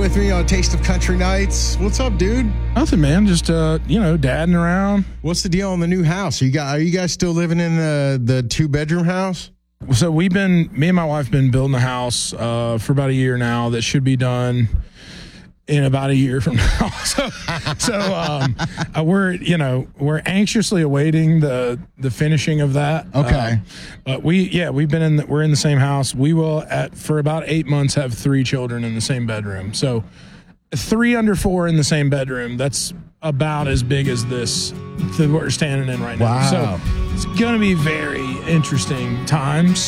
with me on Taste of Country Nights. What's up, dude? Nothing, man. Just dadding around. What's the deal on the new house? Are you guys still living in the 2-bedroom house? So me and my wife been building a house for about a year now that should be done in about a year from now. So we're anxiously awaiting the finishing of that. Okay. But we're in the same house. We will for about 8 months have 3 children in the same bedroom. So 3 under 4 in the same bedroom. That's about as big as this that we're standing in right now. Wow. So it's going to be very interesting times.